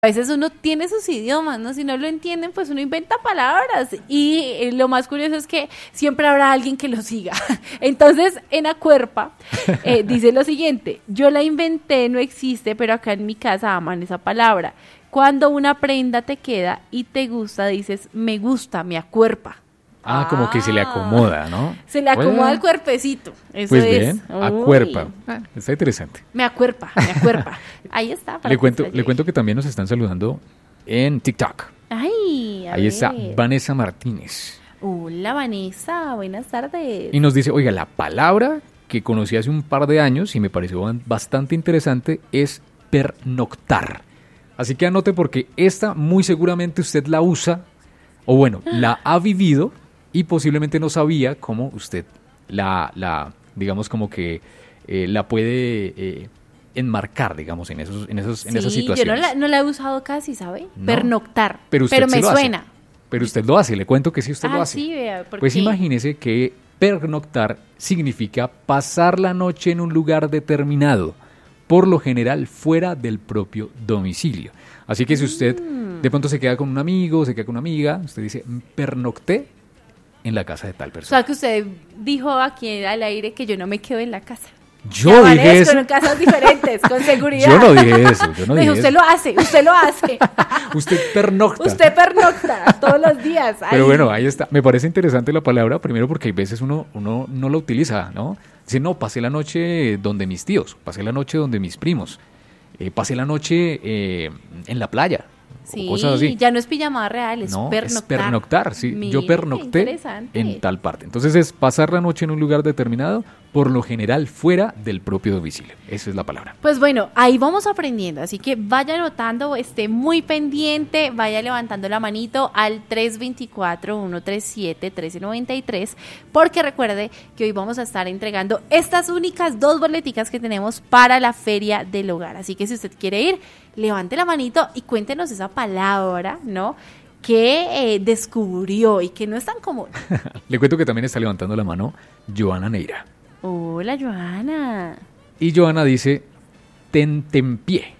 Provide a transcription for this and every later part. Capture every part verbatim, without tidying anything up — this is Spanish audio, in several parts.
A veces uno tiene sus idiomas, ¿no? Si no lo entienden, pues uno inventa palabras. Y eh, lo más curioso es que siempre habrá alguien que lo siga. Entonces, en Acuerpa, eh, dice lo siguiente: yo la inventé, no existe, pero acá en mi casa aman esa palabra. Cuando una prenda te queda y te gusta, dices, me gusta, me acuerpa. Ah, como que se le acomoda, ¿no? Se le acomoda Bueno, el cuerpecito. Eso pues es. bien, Uy. acuerpa. Ah, está interesante. Me acuerpa, me acuerpa. Ahí está. para Le que cuento, se la le cuento que también nos están saludando en TikTok. Ay, a Ahí está ver. Vanessa Martínez. Hola, Vanessa, buenas tardes. Y nos dice, oiga, la palabra que conocí hace un par de años y me pareció ban- bastante interesante es pernoctar. Así que anote porque esta muy seguramente usted la usa, o bueno, la ha vivido y posiblemente no sabía cómo usted la, la digamos, como que eh, la puede eh, enmarcar, digamos, en, esos, en, esos, en esas Sí, yo situaciones. no la, no la he usado casi, ¿sabe? No. Pernoctar. Pero usted sí me lo hace. suena. Pero usted lo hace, le cuento que sí usted Ah, lo hace. sí, vea, ¿por Pues qué? imagínese que pernoctar significa pasar la noche en un lugar determinado, por lo general fuera del propio domicilio. Así que si usted Mm. de pronto se queda con un amigo, se queda con una amiga, usted dice, pernocté en la casa de tal O persona. sea, que usted dijo aquí al aire que yo no me quedo en la casa. Yo Que dije amanezco eso. en casas diferentes, con seguridad. Yo no dije eso, yo no Me dije dijo, usted eso. lo hace, usted lo hace. Usted pernocta. Usted pernocta todos los días. Pero Ay. bueno, ahí está. Me parece interesante la palabra, primero porque hay veces uno, uno no la utiliza, ¿no? Dice, no, pasé la noche donde mis tíos, pasé la noche donde mis primos, eh, pasé la noche eh, en la playa, Sí, o cosas así. ya no es pijamada real, es No, pernoctar. es pernoctar, sí. Mira, Yo qué pernocté interesante. en tal parte. Entonces es pasar la noche en un lugar determinado, por lo general fuera del propio domicilio. Esa es la palabra. Pues bueno, ahí vamos aprendiendo, así que vaya anotando, esté muy pendiente, vaya levantando la manito al tres dos cuatro, uno tres siete, uno tres nueve tres, porque recuerde que hoy vamos a estar entregando estas únicas dos boleticas que tenemos para la Feria del Hogar. Así que si usted quiere ir, levante la manito y cuéntenos esa palabra, ¿no?, que eh, descubrió y que no es tan común. Le cuento que también está levantando la mano Joana Neira. Hola, Joana. Y Joana dice, tentempié.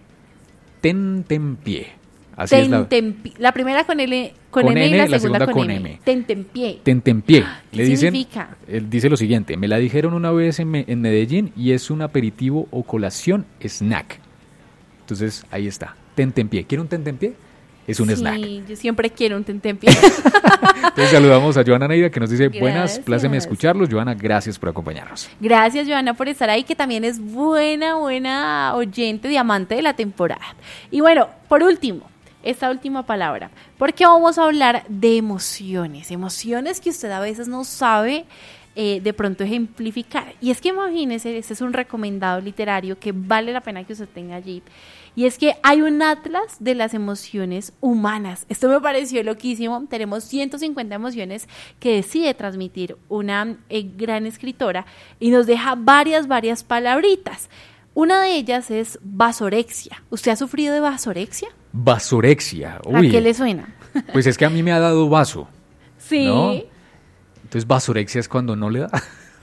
Tentempié. Así es la... Tentempi- la primera con L, con, Con N, y N, la, la segunda, segunda con, con M. M. Tentempié. Tentempié. ¿Qué Le dicen, significa? él dice lo siguiente, me la dijeron una vez en, Me- en Medellín y es un aperitivo o colación snack. Entonces, ahí está. Tentempié. ¿Quiere un tentempié? Es un sí, snack. yo siempre quiero un tentempié. Entonces saludamos a Joana Neira que nos dice, buenas, Gracias. pláceme escucharlos. Joana, gracias por acompañarnos. Gracias, Joana, por estar ahí, que también es buena, buena oyente, diamante de la temporada. Y bueno, por último, esta última palabra, porque vamos a hablar de emociones, emociones que usted a veces no sabe eh, de pronto ejemplificar. Y es que imagínese, este es un recomendado literario que vale la pena que usted tenga allí. Y es que hay un atlas de las emociones humanas. Esto me pareció loquísimo. Tenemos ciento cincuenta emociones que decide transmitir una eh, gran escritora y nos deja varias, varias palabritas. Una de ellas es vasorexia. ¿Usted ha sufrido de vasorexia? Vasorexia. ¿A Uy, qué le suena? pues es que a mí me ha dado vaso. Sí. ¿No? Entonces vasorexia es cuando no le da.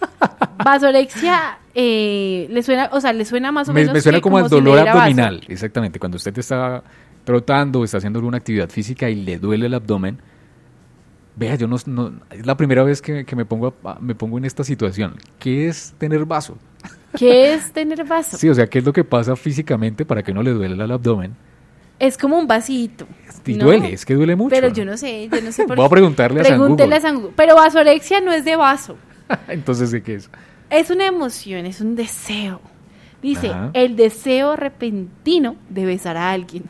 Vasorexia, eh, le suena, o sea, le suena más o Me, menos me suena que como al si le dolor diera vaso. abdominal. Exactamente. Cuando usted está trotando o está haciendo alguna actividad física y le duele el abdomen. Vea, yo no, no es la primera vez que, que me pongo a- me pongo en esta situación. ¿Qué es tener vaso? ¿Qué es tener vaso? Sí, o sea, ¿qué es lo que pasa físicamente para que no le duele el abdomen? Es como un vasito. Y ¿no? duele, es que duele mucho. Pero yo no sé, yo no sé por Voy a qué. preguntarle a San Pregúntele Google. a San Google. Pero vasorexia no es de vaso. Entonces, ¿de qué es? Es una emoción, es un deseo. Dice, Ajá. el deseo repentino de besar a alguien.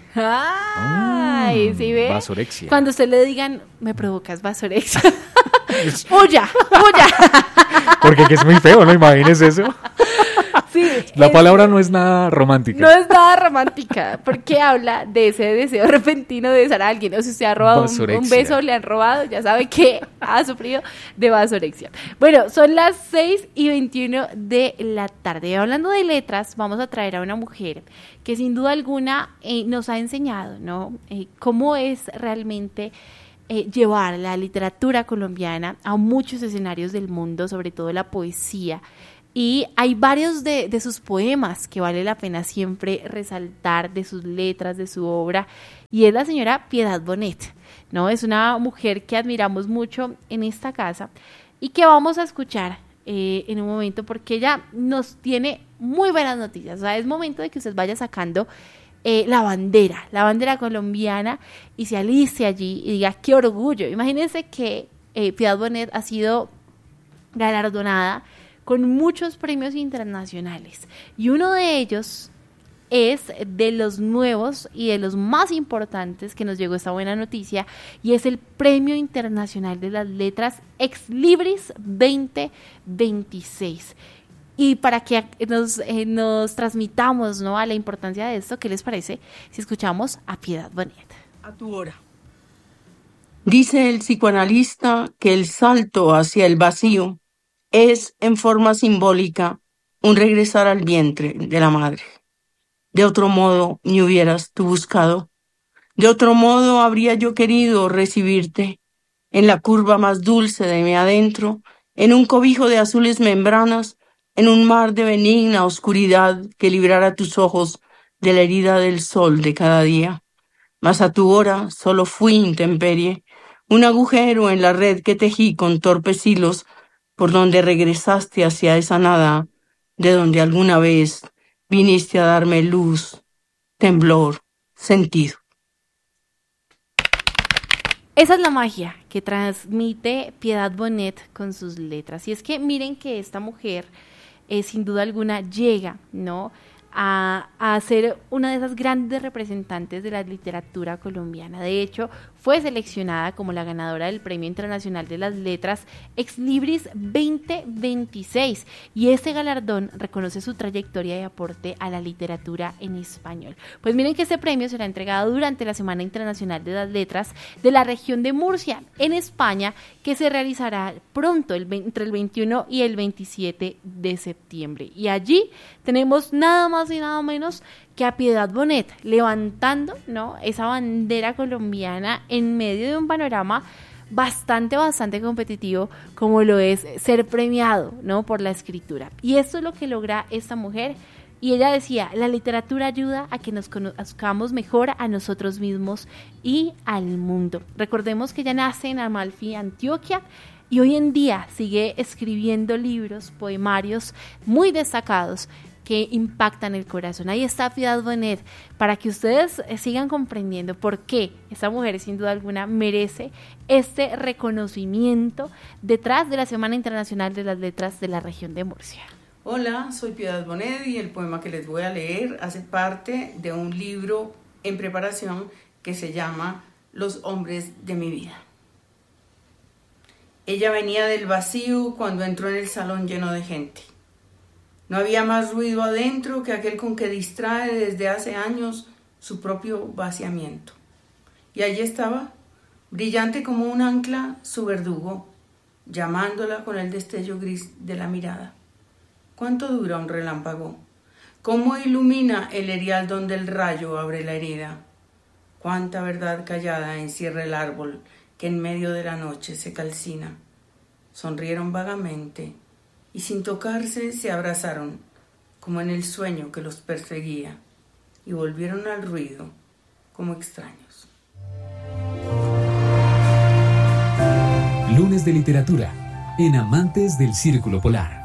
Ay, Mm, ¿sí ve? vasorexia. Cuando usted le digan, me provocas vasorexia. ¡Huya! ¡Huya! Porque que es muy feo, ¿no? Imagínese eso. Sí, La es- palabra no es nada romántica. no es nada romántica, porque habla de ese deseo repentino de besar a alguien. O si usted ha robado un, un Vasorexia. beso, le han robado, ya sabe que ha sufrido de vasorexia. Bueno, son las seis y veintiuno de la tarde. Hablando de letras, vamos a traer a una mujer que sin duda alguna eh, nos ha enseñado, ¿no? Eh, cómo es realmente eh, llevar la literatura colombiana a muchos escenarios del mundo, sobre todo la poesía. Y hay varios de, de sus poemas que vale la pena siempre resaltar, de sus letras, de su obra, y es la señora Piedad Bonet, ¿no? Es una mujer que admiramos mucho en esta casa y que vamos a escuchar eh, en un momento porque ella nos tiene muy buenas noticias. O sea, es momento de que usted vaya sacando eh, la bandera, la bandera colombiana y se alice allí y diga, qué orgullo. Imagínense que eh, Piedad Bonet ha sido galardonada con muchos premios internacionales y uno de ellos es de los nuevos y de los más importantes que nos llegó esta buena noticia y es el Premio Internacional de las Letras Ex Libris veinte veintiséis. Y para que nos, eh, nos transmitamos, ¿no?, a la importancia de esto, ¿qué les parece si escuchamos a Piedad Bonet? A tu hora. Dice el psicoanalista que el salto hacia el vacío es, en forma simbólica, un regresar al vientre de la madre. De otro modo me hubieras tú buscado. De otro modo habría yo querido recibirte en la curva más dulce de mi adentro, en un cobijo de azules membranas, en un mar de benigna oscuridad que librara tus ojos de la herida del sol de cada día. Mas a tu hora solo fui intemperie, un agujero en la red que tejí con torpes hilos, por donde regresaste hacia esa nada, de donde alguna vez viniste a darme luz, temblor, sentido. Esa es la magia que transmite Piedad Bonet con sus letras. Y es que miren que esta mujer, eh, sin duda alguna, llega, ¿no?, A, a ser una de esas grandes representantes de la literatura colombiana. De hecho, fue seleccionada como la ganadora del Premio Internacional de las Letras Ex Libris veinte veintiséis y este galardón reconoce su trayectoria y aporte a la literatura en español. Pues miren que este premio será entregado durante la Semana Internacional de las Letras de la región de Murcia, en España, que se realizará pronto, el, entre el veintiuno y el veintisiete de septiembre. Y allí tenemos nada más y nada menos que a Piedad Bonet levantando, ¿no?, esa bandera colombiana en medio de un panorama bastante, bastante competitivo como lo es ser premiado, ¿no?, por la escritura. Y esto es lo que logra esta mujer. Y ella decía, la literatura ayuda a que nos conozcamos mejor a nosotros mismos y al mundo. Recordemos que ella nace en Amalfi, Antioquia, y hoy en día sigue escribiendo libros, poemarios muy destacados que impactan el corazón. Ahí está Piedad Bonet, para que ustedes sigan comprendiendo por qué esta mujer sin duda alguna merece este reconocimiento detrás de la Semana Internacional de las Letras de la región de Murcia. Hola, soy Piedad Bonet y el poema que les voy a leer hace parte de un libro en preparación que se llama Los hombres de mi vida. Ella venía del vacío cuando entró en el salón lleno de gente. No había más ruido adentro que aquel con que distrae desde hace años su propio vaciamiento. Y allí estaba, brillante como un ancla, su verdugo, llamándola con el destello gris de la mirada. ¿Cuánto dura un relámpago? ¿Cómo ilumina el erial donde el rayo abre la herida? ¿Cuánta verdad callada encierra el árbol que en medio de la noche se calcina? Sonrieron vagamente y sin tocarse se abrazaron, como en el sueño que los perseguía, y volvieron al ruido como extraños. Lunes de literatura, en Amantes del Círculo Polar.